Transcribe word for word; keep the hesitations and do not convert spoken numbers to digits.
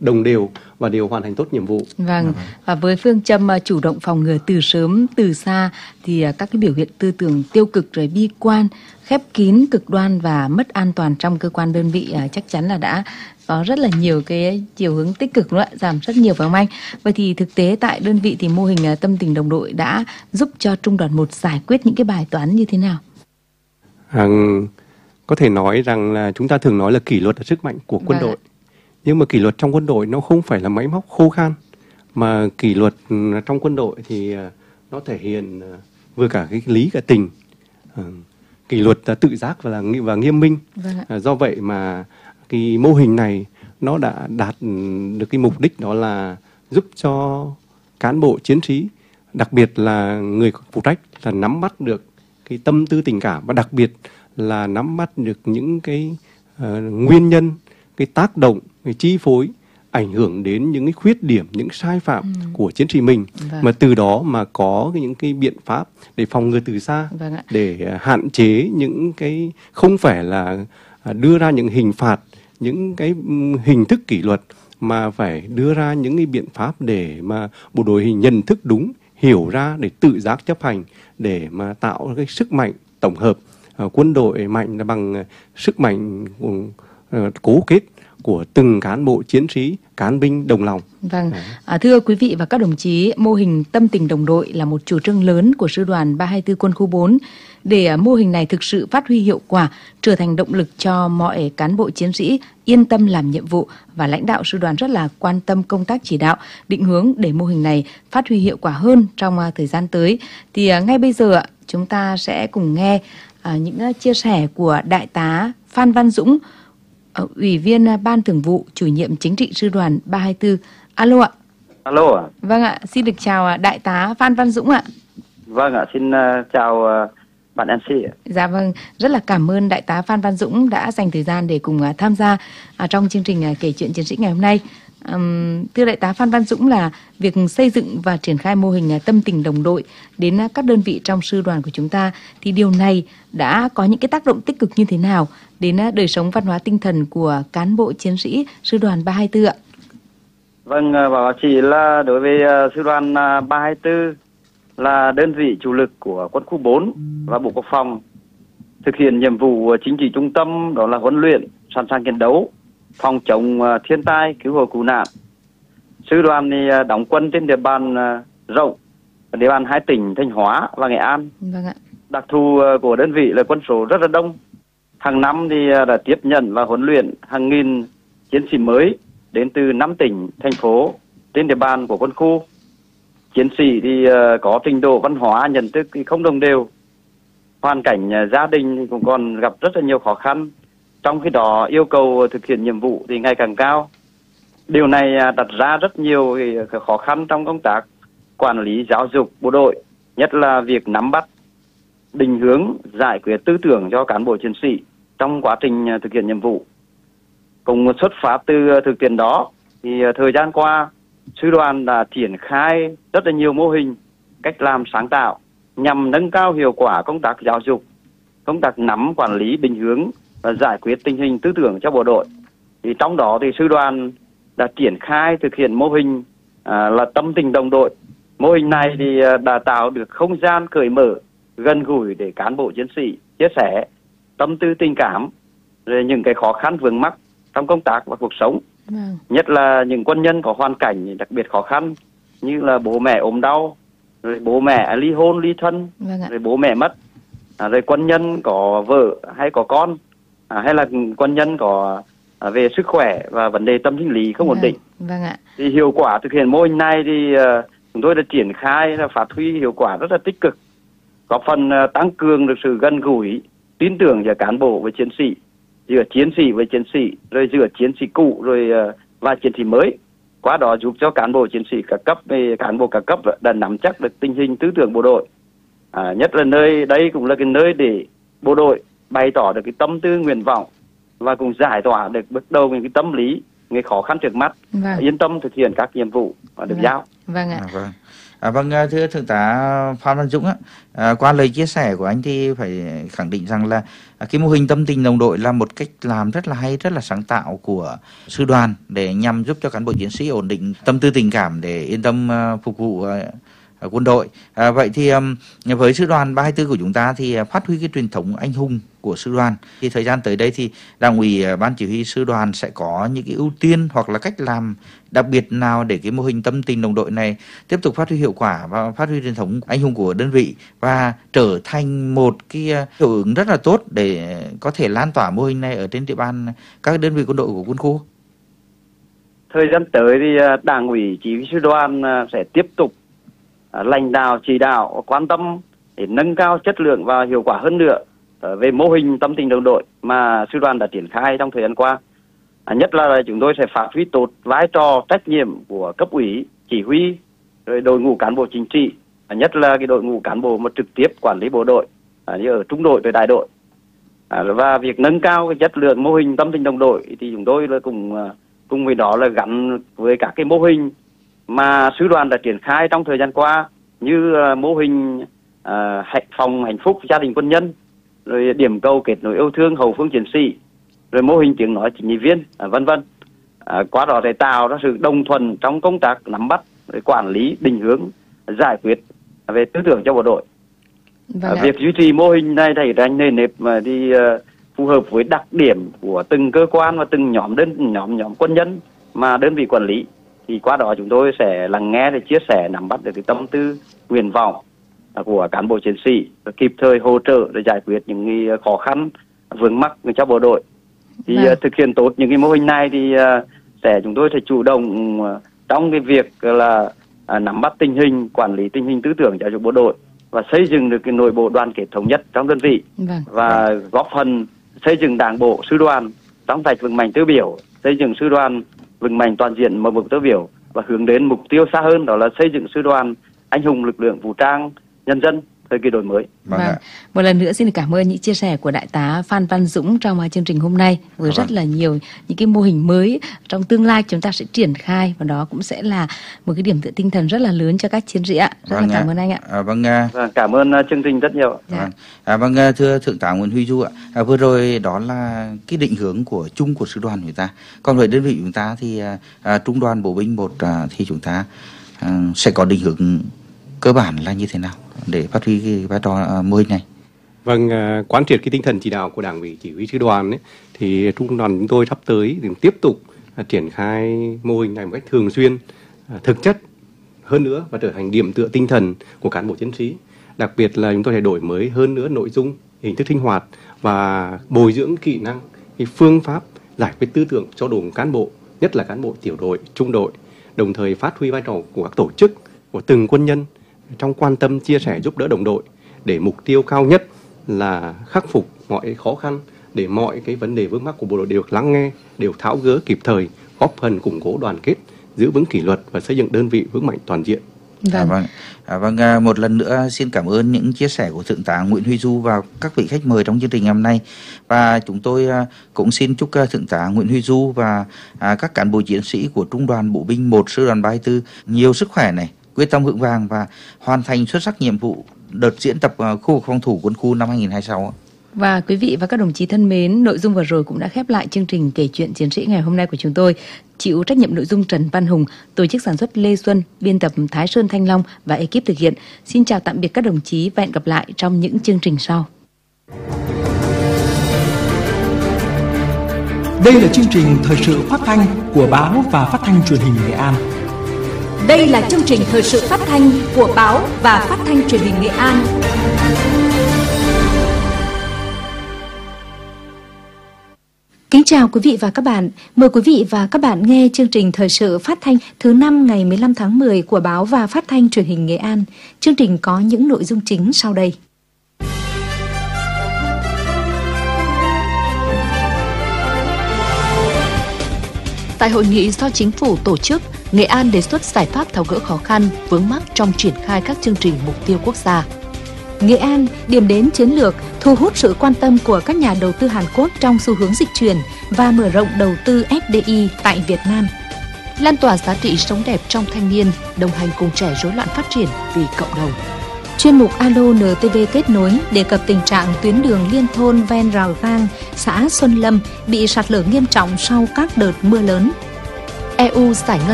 đồng đều và đều hoàn thành tốt nhiệm vụ. Vâng, và với phương châm uh, chủ động phòng ngừa từ sớm từ xa thì uh, các cái biểu hiện tư tưởng tiêu cực rồi bi quan, khép kín, cực đoan và mất an toàn trong cơ quan đơn vị uh, chắc chắn là đã có rất là nhiều cái chiều hướng tích cực nữa, giảm rất nhiều phải không anh? Vậy thì thực tế tại đơn vị thì mô hình uh, tâm tình đồng đội đã giúp cho trung đoàn một giải quyết những cái bài toán như thế nào? À, có thể nói rằng là chúng ta thường nói là kỷ luật là sức mạnh của quân Vâng đội. ạ. Nhưng mà kỷ luật trong quân đội nó không phải là máy móc khô khan, mà kỷ luật trong quân đội thì nó thể hiện vừa cả cái lý cả tình. À, kỷ luật là tự giác và là và nghiêm minh. Vâng ạ. À, do vậy mà cái mô hình này nó đã đạt được cái mục đích, đó là giúp cho cán bộ chiến sĩ, đặc biệt là người phụ trách, là nắm bắt được cái tâm tư tình cảm, và đặc biệt là nắm bắt được những cái uh, nguyên nhân, cái tác động, cái chi phối ảnh hưởng đến những cái khuyết điểm, những sai phạm ừ. của chiến sĩ mình. Vâng. Mà từ đó mà có những cái biện pháp để phòng ngừa từ xa. Vâng ạ. Để hạn chế những cái, không phải là đưa ra những hình phạt, những cái hình thức kỷ luật, mà phải đưa ra những cái biện pháp để mà bộ đội hình nhận thức đúng, hiểu ra để tự giác chấp hành, để mà tạo cái sức mạnh tổng hợp. Uh, quân đội mạnh là bằng uh, sức mạnh uh, cố kết của từng cán bộ chiến sĩ, cán binh đồng lòng. Vâng, à, thưa quý vị và các đồng chí, mô hình tâm tình đồng đội là một chủ trương lớn của sư đoàn ba hai tư quân khu bốn. Để uh, mô hình này thực sự phát huy hiệu quả, trở thành động lực cho mọi cán bộ chiến sĩ yên tâm làm nhiệm vụ, và lãnh đạo sư đoàn rất là quan tâm công tác chỉ đạo, định hướng để mô hình này phát huy hiệu quả hơn trong uh, thời gian tới. Thì uh, ngay bây giờ uh, chúng ta sẽ cùng nghe uh, những uh, chia sẻ của Đại tá Phan Văn Dũng, uh, Ủy viên uh, Ban Thường vụ, Chủ nhiệm Chính trị sư đoàn ba hai tư. Alo ạ. Alo ạ. Vâng ạ, xin được chào uh, Đại tá Phan Văn Dũng ạ. Vâng ạ, xin uh, chào uh, bạn em xê ạ. Dạ vâng, rất là cảm ơn Đại tá Phan Văn Dũng đã dành thời gian để cùng uh, tham gia uh, trong chương trình uh, kể chuyện chiến sĩ ngày hôm nay. Um, thưa Đại tá Phan Văn Dũng, là việc xây dựng và triển khai mô hình uh, tâm tình đồng đội đến uh, các đơn vị trong sư đoàn của chúng ta, thì điều này đã có những cái tác động tích cực như thế nào đến uh, đời sống văn hóa tinh thần của cán bộ chiến sĩ sư đoàn ba hai tư ạ? Vâng, bảo chỉ là đối với uh, sư đoàn uh, ba hai tư là đơn vị chủ lực của quân khu bốn và Bộ Quốc phòng, thực hiện nhiệm vụ chính trị trung tâm, đó là huấn luyện, sẵn sàng chiến đấu, phòng chống uh, thiên tai, cứu hộ cứu nạn. Sư đoàn thì uh, đóng quân trên địa bàn uh, rộng, địa bàn hai tỉnh Thanh Hóa và Nghệ An. Vâng ạ. Đặc thù uh, của đơn vị là quân số rất là đông. Hàng năm thì uh, đã tiếp nhận và huấn luyện hàng nghìn chiến sĩ mới đến từ năm tỉnh, thành phố trên địa bàn của quân khu. Chiến sĩ thì uh, có trình độ văn hóa, nhận thức thì không đồng đều. Hoàn cảnh uh, gia đình thì cũng còn gặp rất là nhiều khó khăn. Trong khi đó yêu cầu thực hiện nhiệm vụ thì ngày càng cao. Điều này uh, đặt ra rất nhiều uh, khó khăn trong công tác quản lý giáo dục bộ đội, nhất là việc nắm bắt, định hướng, giải quyết tư tưởng cho cán bộ chiến sĩ trong quá trình uh, thực hiện nhiệm vụ. Cùng xuất phát từ uh, thực tiễn đó thì uh, thời gian qua, sư đoàn đã triển khai rất là nhiều mô hình, cách làm sáng tạo nhằm nâng cao hiệu quả công tác giáo dục, công tác nắm, quản lý, định hướng và giải quyết tình hình tư tưởng cho bộ đội. Thì trong đó thì sư đoàn đã triển khai thực hiện mô hình à, là tâm tình đồng đội. Mô hình này thì đã tạo được không gian cởi mở, gần gũi để cán bộ chiến sĩ chia sẻ tâm tư tình cảm, rồi những cái khó khăn vướng mắc trong công tác và cuộc sống. Vâng. Nhất là những quân nhân có hoàn cảnh đặc biệt khó khăn, như là bố mẹ ốm đau, rồi bố mẹ ly hôn, ly thân, vâng rồi bố mẹ mất, à, rồi quân nhân có vợ hay có con, à, hay là quân nhân có à, về sức khỏe và vấn đề tâm sinh lý không ổn vâng. định. Vâng ạ. Thì hiệu quả thực hiện mô hình này thì uh, chúng tôi đã triển khai, là phát huy hiệu quả rất là tích cực, góp phần uh, tăng cường được sự gần gũi, tin tưởng giữa cán bộ với chiến sĩ, giữa chiến sĩ với chiến sĩ, rồi giữa chiến sĩ cũ rồi uh, và chiến sĩ mới. Qua đó giúp cho cán bộ chiến sĩ các cấp, cán bộ các cấp đã nắm chắc được tình hình tư tưởng bộ đội. À, nhất là nơi đây cũng là cái nơi để bộ đội bày tỏ được cái tâm tư nguyện vọng và cũng giải tỏa được bước đầu những cái tâm lý, những khó khăn trước mắt, vâng. yên tâm thực hiện các nhiệm vụ và được vâng. giao. Vâng ạ. À, vâng. À, vâng, thưa Thượng tá Phan Văn Dũng á, à, qua lời chia sẻ của anh thì phải khẳng định rằng là à, cái mô hình tâm tình đồng đội là một cách làm rất là hay, rất là sáng tạo của sư đoàn để nhằm giúp cho cán bộ chiến sĩ ổn định tâm tư tình cảm để yên tâm uh, phục vụ uh, quân đội. À, vậy thì um, với sư đoàn ba hai tư của chúng ta thì uh, phát huy cái truyền thống anh hùng của sư đoàn, thì thời gian tới đây thì Đảng ủy uh, Ban chỉ huy sư đoàn sẽ có những cái ưu tiên hoặc là cách làm đặc biệt nào để cái mô hình tâm tình đồng đội này tiếp tục phát huy hiệu quả và phát huy truyền thống anh hùng của đơn vị và trở thành một cái hiệu ứng rất là tốt để có thể lan tỏa mô hình này ở trên địa bàn các đơn vị quân đội của quân khu? Thời gian tới thì Đảng ủy chỉ huy sư đoàn sẽ tiếp tục lãnh đạo chỉ đạo quan tâm để nâng cao chất lượng và hiệu quả hơn nữa về mô hình tâm tình đồng đội mà sư đoàn đã triển khai trong thời gian qua. À, nhất là chúng tôi sẽ phát huy tốt vai trò trách nhiệm của cấp ủy, chỉ huy, rồi đội ngũ cán bộ chính trị, à, nhất là cái đội ngũ cán bộ mà trực tiếp quản lý bộ đội, à, như ở trung đội và đại đội. À, và việc nâng cao cái chất lượng mô hình tâm tình đồng đội thì chúng tôi là cùng cùng với đó là gắn với các cái mô hình mà sư đoàn đã triển khai trong thời gian qua, như uh, mô hình uh, phòng hạnh phúc gia đình quân nhân, rồi điểm cầu kết nối yêu thương hậu phương chiến sĩ, rồi mô hình tiếng nói chính trị viên, à, vân vân. À, qua đó để tạo ra sự đồng thuận trong công tác nắm bắt, quản lý, định hướng, giải quyết về tư tưởng cho bộ đội. Vâng à, việc duy trì mô hình này thì thành nền nếp mà đi uh, phù hợp với đặc điểm của từng cơ quan và từng nhóm đơn nhóm nhóm quân nhân mà đơn vị quản lý. Thì qua đó chúng tôi sẽ lắng nghe để chia sẻ, nắm bắt được cái tâm tư, nguyện vọng của cán bộ chiến sĩ, kịp thời hỗ trợ để giải quyết những cái khó khăn vướng mắc cho bộ đội. Thì vâng. thực hiện tốt những cái mô hình này thì sẽ chúng tôi sẽ chủ động trong cái việc là nắm bắt tình hình, quản lý tình hình tư tưởng giáo dục bộ đội và xây dựng được cái nội bộ đoàn kết thống nhất trong đơn vị, vâng. và góp phần xây dựng đảng bộ sư đoàn trong sạch vững mạnh tiêu biểu, xây dựng sư đoàn vững mạnh toàn diện màu mực tiêu biểu và hướng đến mục tiêu xa hơn, đó là xây dựng sư đoàn anh hùng lực lượng vũ trang nhân dân thời kỳ đổi mới. Vâng. Vâng. Một lần nữa xin cảm ơn những chia sẻ của Đại tá Phan Văn Dũng trong chương trình hôm nay với vâng. rất là nhiều những cái mô hình mới trong tương lai chúng ta sẽ triển khai, và đó cũng sẽ là một cái điểm tựa tinh thần rất là lớn cho các chiến sĩ ạ. Rất vâng là cảm ạ. ơn anh ạ. À, vâng, vâng, cảm ơn uh, chương trình rất nhiều. Dạ. Vâng. À, vâng thưa Thượng tá Nguyễn Huy Du ạ, à, vừa rồi đó là cái định hướng của chung của sư đoàn của chúng ta. Còn với đơn vị chúng ta thì à, trung đoàn bộ binh một à, thì chúng ta à, sẽ có định hướng cơ bản là như thế nào để phát huy cái vai trò uh, mô hình này? Vâng, uh, quán triệt cái tinh thần chỉ đạo của Đảng ủy chỉ huy sư đoàn ấy, thì trung đoàn chúng tôi sắp tới thì tiếp tục uh, triển khai mô hình này một cách thường xuyên, uh, thực chất hơn nữa và trở thành điểm tựa tinh thần của cán bộ chiến sĩ. Đặc biệt là chúng tôi sẽ đổi mới hơn nữa nội dung, hình thức sinh hoạt và bồi dưỡng kỹ năng, cái phương pháp giải quyết tư tưởng cho đội ngũ cán bộ, nhất là cán bộ tiểu đội, trung đội, đồng thời phát huy vai trò của các tổ chức, của từng quân nhân trong quan tâm, chia sẻ, giúp đỡ đồng đội để mục tiêu cao nhất là khắc phục mọi khó khăn, để mọi cái vấn đề vướng mắc của bộ đội đều được lắng nghe, đều tháo gỡ kịp thời, góp phần củng cố đoàn kết, giữ vững kỷ luật và xây dựng đơn vị vững mạnh toàn diện. Vâng. À, vâng. À, vâng, một lần nữa xin cảm ơn những chia sẻ của Thượng tá Nguyễn Huy Du và các vị khách mời trong chương trình hôm nay. Và chúng tôi cũng xin chúc Thượng tá Nguyễn Huy Du và các cán bộ chiến sĩ của Trung đoàn Bộ binh một Sư đoàn ba hai tư nhiều sức khỏe này, quyết tâm vững vàng và hoàn thành xuất sắc nhiệm vụ đợt diễn tập khu vực phòng thủ quân khu năm hai nghìn không trăm hai mươi sáu. Và quý vị và các đồng chí thân mến, nội dung vừa rồi cũng đã khép lại chương trình Kể chuyện chiến sĩ ngày hôm nay của chúng tôi. Chịu trách nhiệm nội dung Trần Văn Hùng, tổ chức sản xuất Lê Xuân, biên tập Thái Sơn Thanh Long và ekip thực hiện. Xin chào tạm biệt các đồng chí và hẹn gặp lại trong những chương trình sau. Đây là chương trình thời sự phát thanh của báo và phát thanh truyền hình Nghệ An. Đây là chương trình thời sự phát thanh của báo và phát thanh truyền hình Nghệ An. Kính chào quý vị và các bạn. Mời quý vị và các bạn nghe chương trình thời sự phát thanh thứ năm ngày mười lăm tháng mười của báo và phát thanh truyền hình Nghệ An. Chương trình có những nội dung chính sau đây. Tại hội nghị do chính phủ tổ chức, Nghệ An đề xuất giải pháp tháo gỡ khó khăn, vướng mắc trong triển khai các chương trình mục tiêu quốc gia. Nghệ An, điểm đến chiến lược, thu hút sự quan tâm của các nhà đầu tư Hàn Quốc trong xu hướng dịch chuyển và mở rộng đầu tư ép đê i tại Việt Nam. lan tỏa giá trị sống đẹp trong thanh niên, đồng hành cùng trẻ rối loạn phát triển vì cộng đồng. Chuyên mục Alo en tê vê kết nối đề cập tình trạng tuyến đường liên thôn ven rào Gang, xã Xuân Lâm bị sạt lở nghiêm trọng sau các đợt mưa lớn. e u giải ngân